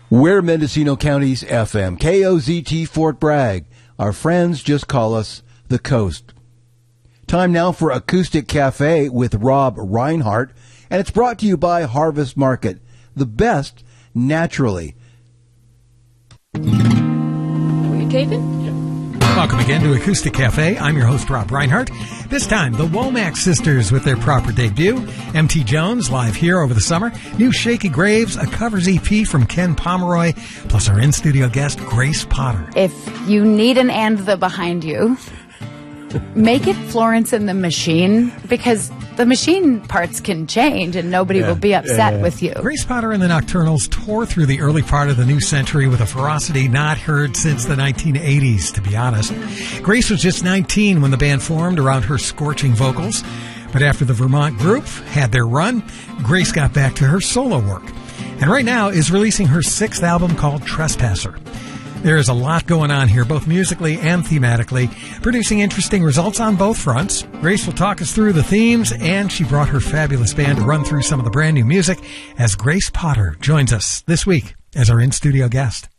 We're Mendocino County's FM, KOZT Fort Bragg. Our friends just call us the Coast. Time now for Acoustic Cafe with Rob Reinhardt, and it's brought to you by Harvest Market, the best naturally. Were you taping? Welcome again to Acoustic Cafe. I'm your host, Rob Reinhardt. This time, the Womack Sisters with their proper debut. M.T. Jones live here over the summer. New Shaky Graves, a covers EP from Ken Pomeroy, plus our in-studio guest, Grace Potter. If you need an and the behind you, make it Florence and the Machine, because the machine parts can change and nobody will be upset with you. Grace Potter and the Nocturnals tore through the early part of the new century with a ferocity not heard since the 1980s, to be honest. Grace was just 19 when the band formed around her scorching vocals. But after the Vermont group had their run, Grace got back to her solo work. And right now is releasing her 6th album called Trespasser. There is a lot going on here, both musically and thematically, producing interesting results on both fronts. Grace will talk us through the themes, and she brought her fabulous band to run through some of the brand new music as Grace Potter joins us this week as our in-studio guest.